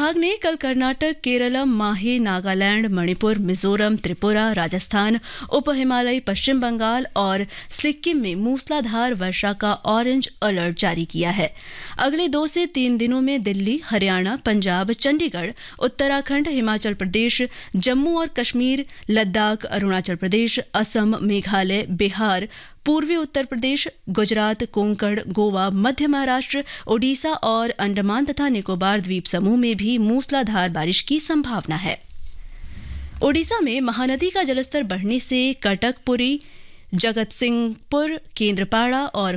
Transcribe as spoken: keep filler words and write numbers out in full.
विभाग ने कल कर्नाटक, केरलम, माहे, नागालैंड, मणिपुर, मिजोरम, त्रिपुरा, राजस्थान, उप हिमालयी पश्चिम बंगाल और सिक्किम में मूसलाधार वर्षा का ऑरेंज अलर्ट जारी किया है। अगले दो से तीन दिनों में दिल्ली, हरियाणा, पंजाब, चंडीगढ़, उत्तराखंड, हिमाचल प्रदेश, जम्मू और कश्मीर, लद्दाख, अरुणाचल प्रदेश, असम, मेघालय, बिहार, पूर्वी उत्तर प्रदेश, गुजरात, कोंकण, गोवा, मध्य महाराष्ट्र, ओडिशा और अंडमान तथा निकोबार द्वीप समूह में भी मूसलाधार बारिश की संभावना है। ओडिशा में महानदी का जलस्तर बढ़ने से कटकपुरी, जगतसिंहपुर, केंद्रपाड़ा और